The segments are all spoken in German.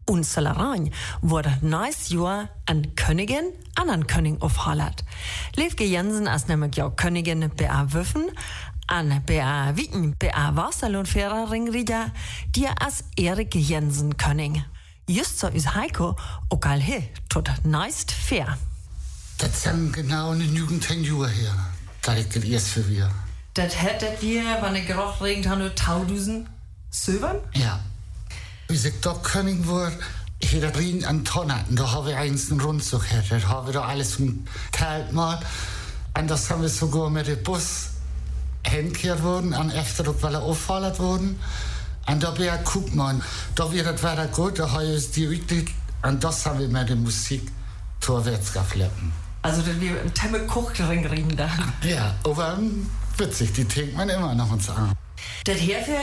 Unsellerein wurde nächstes Jahr an Königin an einen König aufhalert. Levke Jensen als nämlich ja Königin B.A. Wüffen, an B.A. Wieten, B.A. Wasserlohnfährer Ringrieder, die als Erik Jensen König. Just so ist Heiko auch all he, tot neist fair. Das sind genau eine Jugendlichen Jahre her. Da ich das erst für wir. Das hättet wir, wenn ich gerade regnet habe, 1000 Söbern? Ja. Wie ich da König wurde, ich hätte Regen an Tonnen. Da habe ich einen Rundzug gehabt. Da habe ich da alles geteilt mal. Und das haben wir sogar mit dem Bus hingekehrt worden, an Efterruck, weil er auffallert worden. Und da bin ich, guck mal, da wird es weiter gut, da habe ich die wirklich, und das haben wir mit der Musik vorwärts geflogen. Also, das wir ein Temme Kuchring reden da. Ja, aber witzig, die trinkt man immer noch uns an. Das hier für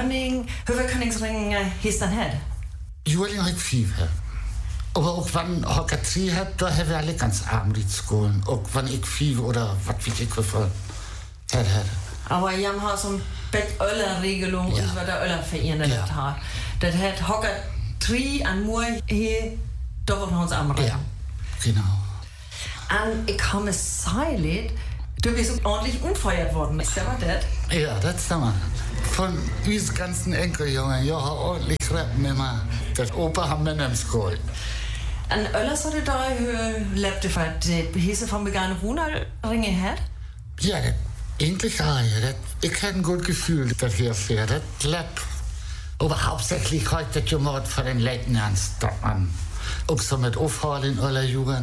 Königsring hieß dann Head? Julian hat viel. Aber auch wenn Hocker 3 hat, da haben wir alle ganz arm die Schulen. Auch wenn ich viel oder was wie ich gefallen hat. Aber wir haben so ein Bett-Öller-Regelung, ja. Was der Öller verändert hat. Das hat Hocker 3 an Moor hier, da wird noch uns am Reden. Ja, genau. Und ich habe es gesagt, du bist ordentlich unfeuert worden. Ist das das? Ja, das ist der von uns ganzen Enkeljungen, ja, ordentlich rappen immer. Das Opa haben wir nicht geholt. Und Öllers hatte da lebte von der Hese von Begane Ringe hat? Ja, das eigentlich auch. Ich habe ein gutes Gefühl, das hier fährt. Das lebt. Aber hauptsächlich heute das Mord von den Leuten ernst, dass man auch so mit aufholen in aller Jugend.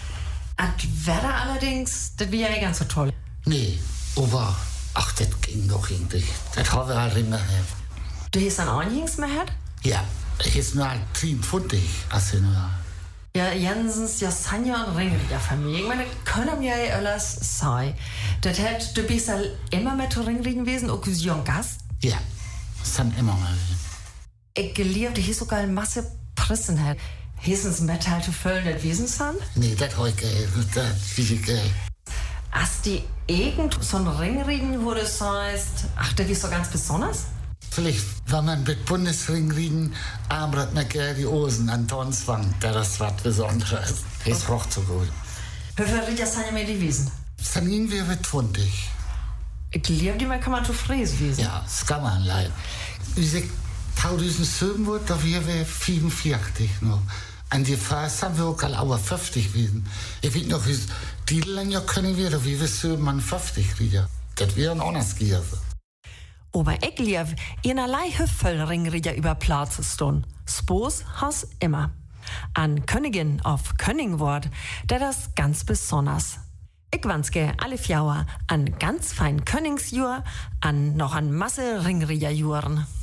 Und Wetter allerdings, das wäre ja ganz so toll. Nee, aber ach, das ging doch irgendwie. Das haben wir halt immer gehabt. Du hast dann auch nichts mehr gehabt? Ja, ich ist nur halt 53, also nur. Ja, Jensens, ja, Sanja und Ringrieder Familie. Ich meine, können wir ja alles sein. Das hat, du bist ja immer mit zu Ringrieden gewesen, auch als junger Gast? Ja, das sind immer mal. Ich geliebt, ich sogar eine Masse Pressen hat. Hießens mit halt zu füllen, das Wesen sind? Nee, das habe ich geil, das wie geil. Als die irgend so ein Ringrieden, wo das heißt, ach, das ist so ganz besonders? Vielleicht, wenn man mit Bundesringrieden arbeitet, man gerne die Osen an Tonswang, das ist was Besonderes. Das ist auch so gut. Wie viele Rieder sind ja mehr gewesen? Sanin wir mit 20. Ich glaube, die mal kann man zu fräsen wiesen. Ja, das kann man leider. Wie ich 1007 wurde, da wir 45 noch. An die Phase haben wir auch alle 50 gewesen. Ich weiß noch, die länger können wir, da wie wir 57 Rieder. Das wäre auch anders gewesen. Aber ich lieb, in allerlei Hüffelringrieder über Platz stehen. Spos has immer. An Königin auf Königwort, der das ganz besonders. Ich wünsche alle Fjauer an ganz fein Königsjur, an noch an Masse Ringriederjuren.